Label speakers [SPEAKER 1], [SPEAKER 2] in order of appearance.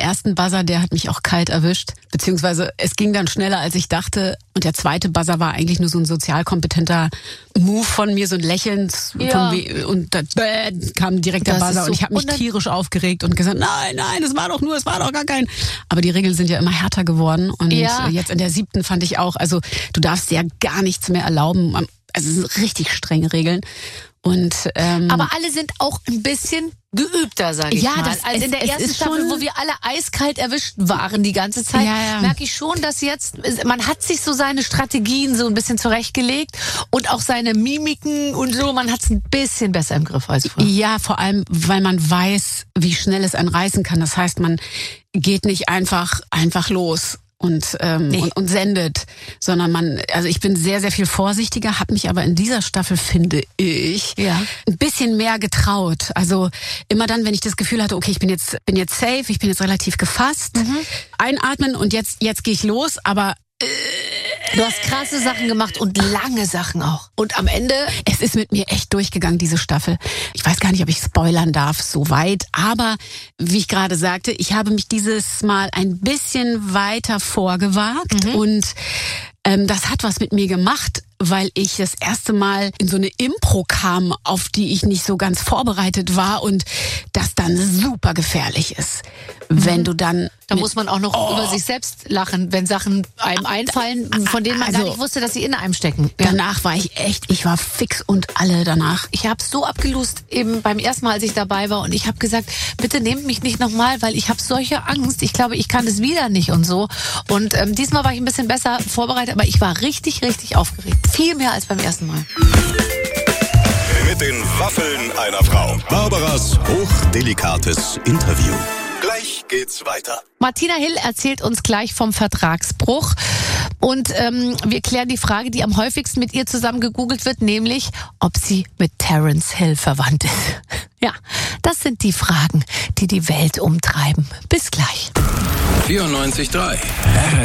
[SPEAKER 1] ersten Buzzer, der hat mich auch kalt erwischt. Beziehungsweise es ging dann schneller, als ich dachte. Und der zweite Buzzer war eigentlich nur so ein sozial kompetenter Move von mir, so ein Lächeln. Und dann kam direkt der Buzzer. Und ich habe mich tierisch aufgeregt und gesagt, nein, es war doch gar kein. Aber die Regeln sind ja immer härter geworden. Und jetzt in der 7. fand ich auch, also du darfst ja gar nichts mehr erlauben. Also es sind richtig strenge Regeln.
[SPEAKER 2] Aber alle sind auch ein bisschen geübter, sage ich mal. Also in der ersten Staffel, wo wir alle eiskalt erwischt waren die ganze Zeit, merke ich schon, dass jetzt, man hat sich so seine Strategien so ein bisschen zurechtgelegt und auch seine Mimiken und so, man hat es ein bisschen besser im Griff als vorher.
[SPEAKER 1] Ja, vor allem, weil man weiß, wie schnell es einen reißen kann. Das heißt, man geht nicht einfach los. Und sendet, sondern also ich bin sehr, sehr viel vorsichtiger, habe mich aber in dieser Staffel, finde ich, ein bisschen mehr getraut. Also immer dann, wenn ich das Gefühl hatte, okay, ich bin jetzt safe, ich bin jetzt relativ gefasst, einatmen und jetzt gehe ich los, aber
[SPEAKER 2] du hast krasse Sachen gemacht und lange Sachen auch. Und am Ende,
[SPEAKER 1] es ist mit mir echt durchgegangen, diese Staffel. Ich weiß gar nicht, ob ich spoilern darf, so weit. Aber wie ich gerade sagte, ich habe mich dieses Mal ein bisschen weiter vorgewagt. Und das hat was mit mir gemacht, weil ich das erste Mal in so eine Impro kam, auf die ich nicht so ganz vorbereitet war und das dann super gefährlich ist. Wenn du dann...
[SPEAKER 2] Da muss man auch noch über sich selbst lachen, wenn Sachen einem einfallen, von denen man gar nicht wusste, dass sie in einem stecken. Ja.
[SPEAKER 1] Danach war ich war fix und alle danach.
[SPEAKER 2] Ich habe so abgelust eben beim ersten Mal, als ich dabei war und ich habe gesagt, bitte nehmt mich nicht nochmal, weil ich habe solche Angst. Ich glaube, ich kann es wieder nicht und so. Und diesmal war ich ein bisschen besser vorbereitet, aber ich war richtig, richtig aufgeregt. Viel mehr als beim ersten Mal.
[SPEAKER 3] Mit den Waffeln einer Frau. Barbaras hochdelikates Interview. Gleich geht's weiter.
[SPEAKER 2] Martina Hill erzählt uns gleich vom Vertragsbruch. Und wir klären die Frage, die am häufigsten mit ihr zusammen gegoogelt wird, nämlich, ob sie mit Terence Hill verwandt ist. Ja, das sind die Fragen, die die Welt umtreiben. Bis gleich.
[SPEAKER 3] 94.3